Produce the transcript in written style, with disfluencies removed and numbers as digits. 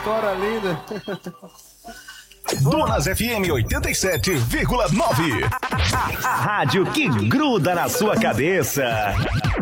história linda. Donas FM 87,9. A rádio que gruda na sua cabeça.